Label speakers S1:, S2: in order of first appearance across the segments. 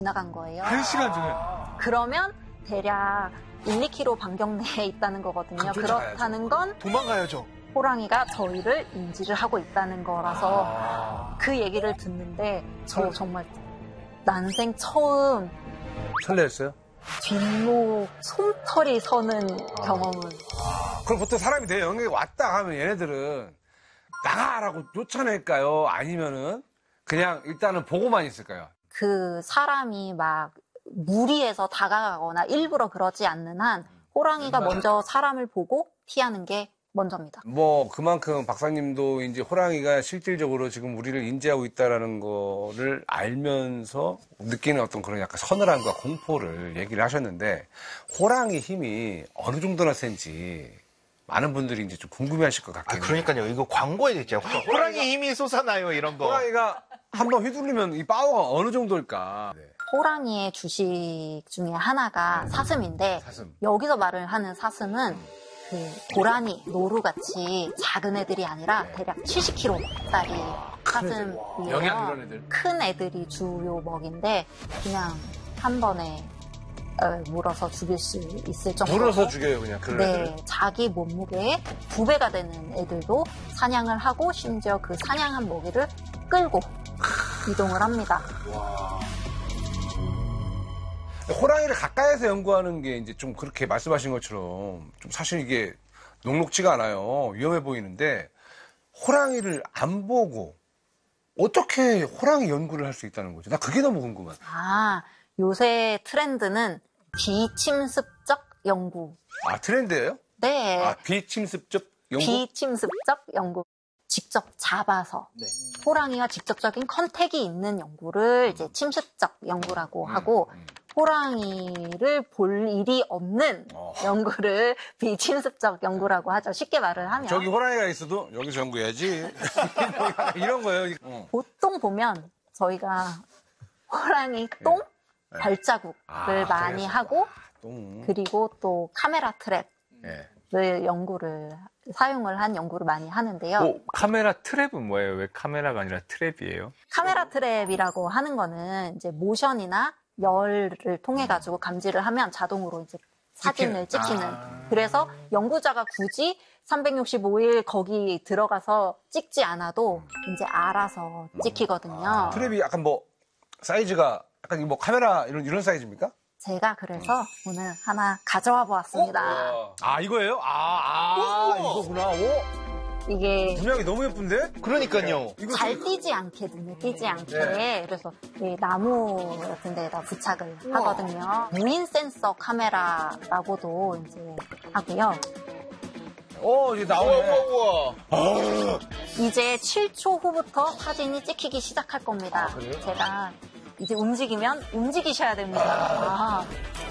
S1: 지나간 거예요.
S2: 1시간 중에?
S1: 그러면 대략 1, 2km 반경 내에 있다는 거거든요. 그렇다는 건
S2: 도망가야죠.
S1: 호랑이가 저희를 인지를 하고 있다는 거라서 그 얘기를 듣는데 저 정말 난생 처음
S3: 설레었어요?
S1: 뒷목 솜털이 서는 경험은.
S3: 그럼 보통 사람이 내 영역에 왔다 하면 얘네들은 나가라고 쫓아낼까요? 아니면은 그냥 일단은 보고만 있을까요?
S1: 그 사람이 막 무리해서 다가가거나 일부러 그러지 않는 한 호랑이가 먼저 사람을 보고 피하는 게 먼저입니다.
S3: 뭐 그만큼 박사님도 이제 호랑이가 실질적으로 지금 우리를 인지하고 있다라는 거를 알면서 느끼는 어떤 그런 약간 서늘함과 공포를 얘기를 하셨는데 호랑이 힘이 어느 정도나 센지 많은 분들이 이제 좀 궁금해하실 것 같긴 해요.
S2: 그러니까요. 이거 광고에 있죠. 호랑이 힘이 솟아나요 이런 거.
S3: 호랑이가 한번 휘둘리면 이 파워가 어느 정도일까? 네.
S1: 호랑이의 주식 중에 하나가 사슴인데
S3: 사슴.
S1: 여기서 말을 하는 사슴은 그 고라니, 노루같이 작은 애들이 아니라 대략 70kg짜리 사슴이에요.
S3: 영양 이런 애들.
S1: 큰 애들이 주요 먹인데 그냥 한 번에 물어서 죽일 수 있을 정도로.
S3: 물어서 죽여요 그냥 그런
S1: 네,
S3: 애들을.
S1: 자기 몸무게의 2배가 되는 애들도 사냥을 하고 심지어 그 사냥한 먹이를 끌고 이동을 합니다.
S3: 호랑이를 가까이에서 연구하는 게 이제 좀 그렇게 말씀하신 것처럼 좀 사실 이게 녹록지가 않아요. 위험해 보이는데 호랑이를 안 보고 어떻게 호랑이 연구를 할 수 있다는 거죠? 나 그게 너무 궁금하다.
S1: 아, 요새 트렌드는 비침습적 연구.
S3: 아, 트렌드예요?
S1: 네.
S3: 아, 비침습적 연구?
S1: 비침습적 연구. 직접 잡아서 호랑이와 직접적인 컨택이 있는 연구를 이제 침습적 연구라고 하고 호랑이를 볼 일이 없는 연구를 비침습적 연구라고 하죠. 쉽게 말을 하면.
S3: 저기 호랑이가 있어도 여기서 연구해야지. 이런 거예요.
S1: 보통 보면 저희가 호랑이 똥, 발자국을 많이 하고
S3: 똥.
S1: 그리고 또 카메라 트랩을
S3: 예.
S1: 사용을 한 연구를 많이 하는데요.
S4: 카메라 트랩은 뭐예요? 왜 카메라가 아니라 트랩이에요?
S1: 카메라 트랩이라고 하는 거는 이제 모션이나 열을 통해 가지고 감지를 하면 자동으로 이제 사진을 찍히는. 그래서 연구자가 굳이 365일 거기 들어가서 찍지 않아도 이제 알아서 찍히거든요.
S3: 트랩이 약간 뭐 사이즈가 약간 뭐 카메라 이런 사이즈입니까?
S1: 제가 그래서 오늘 하나 가져와 보았습니다.
S3: 아, 이거예요? 이거구나. 오,
S1: 이게
S3: 분양이 너무 예쁜데?
S2: 그러니까요.
S3: 이거
S1: 잘 띄지 않게, 눈에 띄지 않게. 그래서 이 나무 같은 데에다 부착을 하거든요. 무인 센서 카메라라고도 이제 하고요.
S3: 이제 나오네.
S2: 우와.
S1: 이제 7초 후부터 사진이 찍히기 시작할 겁니다. 제가 이제 움직이면 움직이셔야 됩니다.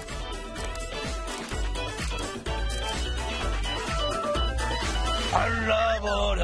S3: 발라버려.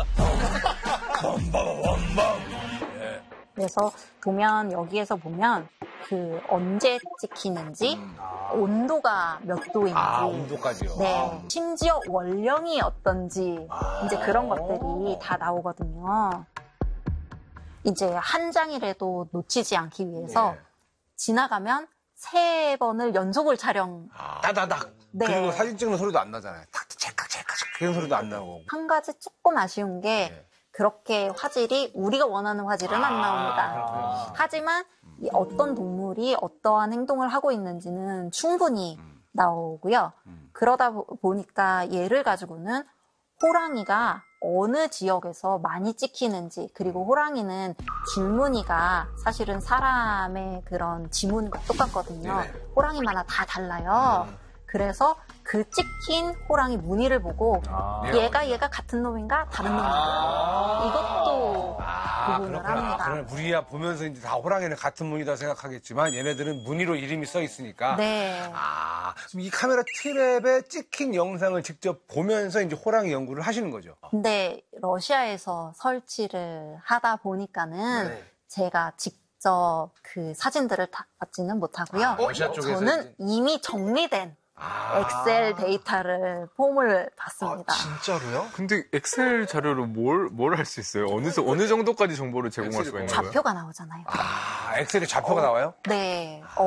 S1: 그래서 보면 여기에서 보면 그 언제 찍히는지 온도가 몇 도인지
S3: 온도까지요.
S1: 네, 심지어 원령이 어떤지 이제 그런 것들이 다 나오거든요. 이제 한 장이라도 놓치지 않기 위해서 지나가면 3번을 연속을 촬영.
S3: 따다닥.
S1: 네.
S3: 그리고 사진 찍는 소리도 안 나잖아요. 탁, 찰칵, 그런 소리도 안 나고.
S1: 한 가지 조금 아쉬운 게 그렇게 화질이 우리가 원하는 화질은 안 나옵니다. 하지만 이 어떤 동물이 어떠한 행동을 하고 있는지는 충분히 나오고요. 그러다 보니까 얘를 가지고는 호랑이가 어느 지역에서 많이 찍히는지, 그리고 호랑이는 줄무늬가 사실은 사람의 그런 지문과 똑같거든요. 호랑이마다 다 달라요. 그래서 그 찍힌 호랑이 무늬를 보고 얘가 같은 놈인가 다른 놈인가 이것도 구분을 합니다.
S3: 그러면 우리야 보면서 이제 다 호랑이는 같은 무늬다 생각하겠지만 얘네들은 무늬로 이름이 써 있으니까.
S1: 네.
S3: 그럼 이 카메라 트랩에 찍힌 영상을 직접 보면서 이제 호랑이 연구를 하시는 거죠.
S1: 근데 러시아에서 설치를 하다 보니까는 제가 직접 그 사진들을 다 받지는 못하고요.
S3: 러시아 쪽에서
S1: 저는 이미 정리된 엑셀 데이터를 폼을 받습니다.
S2: 진짜로요?
S4: 근데 엑셀 자료로 뭘 할 수 있어요? 어느 정도까지 정보를 제공할 수가 있는 거예요?
S1: 좌표가 나오잖아요.
S3: 엑셀에 좌표가 나와요?
S1: 네.